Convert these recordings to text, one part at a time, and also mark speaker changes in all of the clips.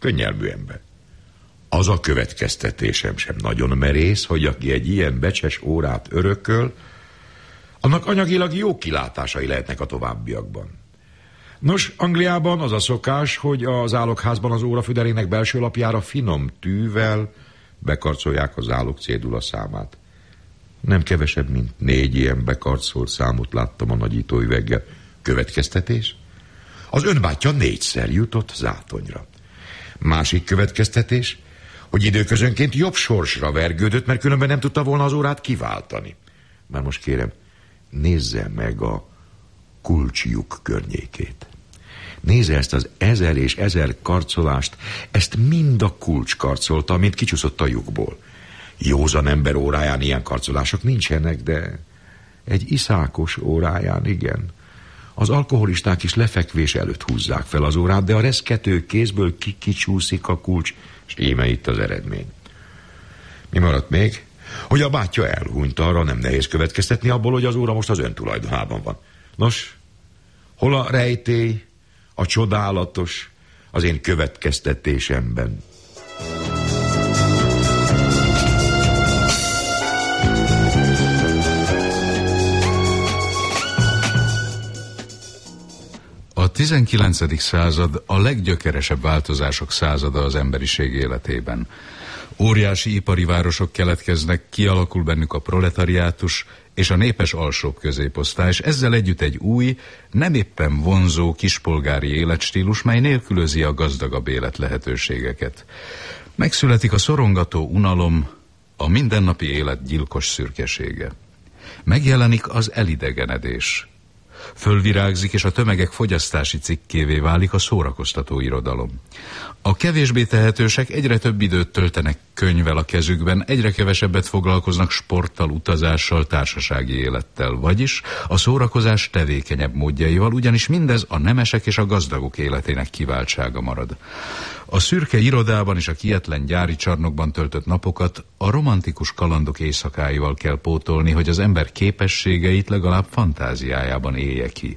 Speaker 1: Könnyelmű ember. Az a következtetésem sem nagyon merész, hogy aki egy ilyen becses órát örököl, annak anyagilag jó kilátásai lehetnek a továbbiakban. Nos, Angliában az a szokás, hogy a zálogházban az órafüderének belső lapjára finom tűvel bekarcolják a zálog cédula számát. Nem kevesebb, mint 4 ilyen bekarcolt számot láttam a nagyítóüveggel. Következtetés? Az önbátyja 4-szer jutott Zátonyra. Másik következtetés, hogy időközönként jobb sorsra vergődött, mert különben nem tudta volna az órát kiváltani. Már most kérem, nézze meg a kulcslyuk környékét. Nézze ezt az 1000 és 1000 karcolást, ezt mind a kulcs karcolta, mint kicsúszott a lyukból. Józan ember óráján ilyen karcolások nincsenek, de egy iszákos óráján igen. Az alkoholisták is lefekvés előtt húzzák fel az órát, de a reszkető kézből kicsúszik a kulcs, és íme itt az eredmény. Mi maradt még? Hogy a bátyja elhunyt, arra nem nehéz következtetni abból, hogy az óra most az ön tulajdonában van. Nos, hol a rejtély, a csodálatos az én következtetésemben?
Speaker 2: A 19. század a leggyökeresebb változások százada az emberiség életében. Óriási ipari városok keletkeznek, kialakul bennük a proletariátus és a népes alsóbb középosztály, és ezzel együtt egy új, nem éppen vonzó kispolgári életstílus, mely nélkülözi a gazdagabb élet lehetőségeket. Megszületik a szorongató unalom, a mindennapi élet gyilkos szürkesége. Megjelenik az elidegenedés. Fölvirágzik, és a tömegek fogyasztási cikkévé válik a szórakoztató irodalom. A kevésbé tehetősek egyre több időt töltenek könyvvel a kezükben, egyre kevesebbet foglalkoznak sporttal, utazással, társasági élettel, vagyis a szórakozás tevékenyebb módjaival, ugyanis mindez a nemesek és a gazdagok életének kiváltsága marad. A szürke irodában és a kietlen gyári csarnokban töltött napokat a romantikus kalandok éjszakáival kell pótolni, hogy az ember képességeit legalább fantáziájában élje ki.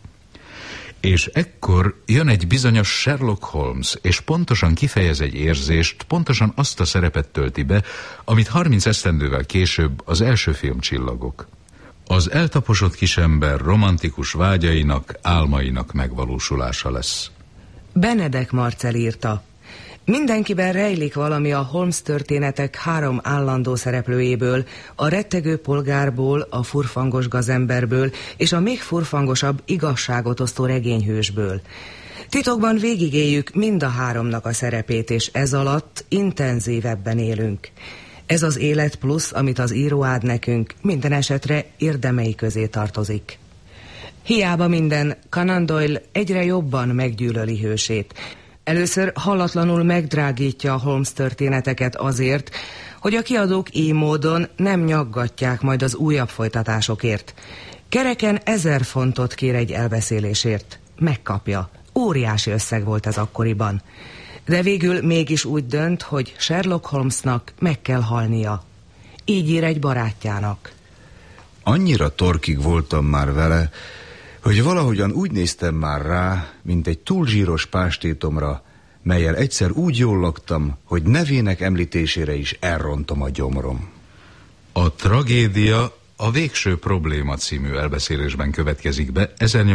Speaker 2: És ekkor jön egy bizonyos Sherlock Holmes, és pontosan kifejez egy érzést, pontosan azt a szerepet tölti be, amit 30 esztendővel később az első film Csillagok. Az eltaposott kisember romantikus vágyainak, álmainak megvalósulása lesz.
Speaker 3: Benedek Marcel írta: mindenkiben rejlik valami a Holmes történetek 3 állandó szereplőjéből, a rettegő polgárból, a furfangos gazemberből és a még furfangosabb igazságot osztó regényhősből. Titokban végigéljük mind a 3-nak a szerepét, és ez alatt intenzívebben élünk. Ez az élet plusz, amit az író ad nekünk, minden esetre érdemei közé tartozik. Hiába minden, Conan Doyle egyre jobban meggyűlöli hősét. Először hallatlanul megdrágítja a Holmes történeteket azért, hogy a kiadók így módon nem nyaggatják majd az újabb folytatásokért. Kereken 1000 fontot kér egy elbeszélésért. Megkapja. Óriási összeg volt ez akkoriban. De végül mégis úgy dönt, hogy Sherlock Holmesnak meg kell halnia. Így ír egy barátjának:
Speaker 4: annyira torkig voltam már vele, hogy valahogyan úgy néztem már rá, mint egy túl zsíros pástétomra, mellyel egyszer úgy jól laktam, hogy nevének említésére is elrontom a gyomrom.
Speaker 2: A tragédia a Végső probléma című elbeszélésben következik be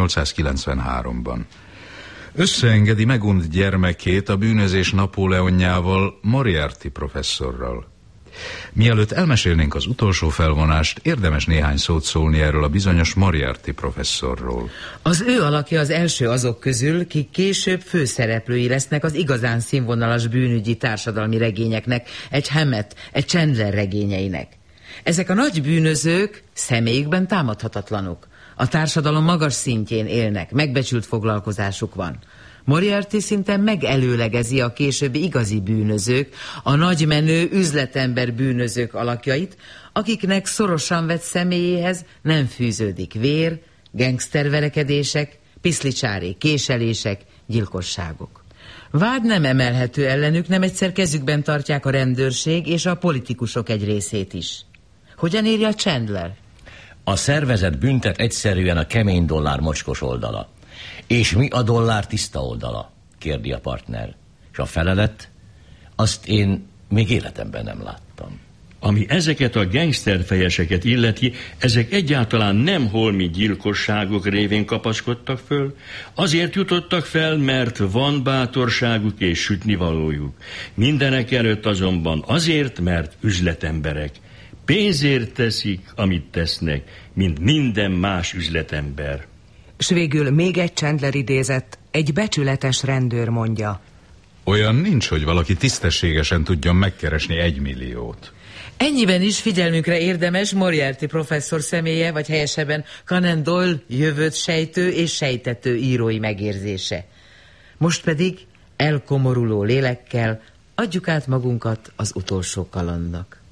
Speaker 2: 1893-ban. Összeengedi megunt gyermekét a bűnözés Napóleonjával, Moriarty professzorral. Mielőtt elmesélnénk az utolsó felvonást, érdemes néhány szót szólni erről a bizonyos Moriarty professzorról.
Speaker 5: Az ő alakja az első azok közül, kik később főszereplői lesznek az igazán színvonalas bűnügyi társadalmi regényeknek, egy Hammett, egy Chandler regényeinek. Ezek a nagy bűnözők személyükben támadhatatlanok. A társadalom magas szintjén élnek, megbecsült foglalkozásuk van. Moriarty szinte megelőlegezi a későbbi igazi bűnözők, a nagymenő üzletember bűnözők alakjait, akiknek szorosan vett személyéhez nem fűződik vér, gengszterverekedések, piszlicsári késelések, gyilkosságok. Vád nem emelhető ellenük, nem egyszer kezükben tartják a rendőrség és a politikusok egy részét is. Hogyan írja Chandler?
Speaker 6: A szervezet büntet egyszerűen a kemény dollár mocskos oldala. És mi a dollár tiszta oldala? Kérdi a partner. És a felelet, Azt én még életemben nem láttam.
Speaker 7: Ami ezeket a gangsterfejeseket illeti, ezek egyáltalán nem holmi gyilkosságok révén kapaszkodtak föl, azért jutottak fel, mert van bátorságuk és sütnivalójuk. Mindenek előtt azonban azért, mert üzletemberek. Pénzért teszik, amit tesznek, mint minden más üzletember.
Speaker 3: S végül még egy Chandler idézet, egy becsületes rendőr mondja.
Speaker 2: Olyan nincs, hogy valaki tisztességesen tudjon megkeresni 1 milliót.
Speaker 5: Ennyiben is figyelmünkre érdemes Moriarty professzor személye, vagy helyesebben Conan Doyle jövőt sejtő és sejtető írói megérzése. Most pedig elkomoruló lélekkel adjuk át magunkat az utolsó kalandnak.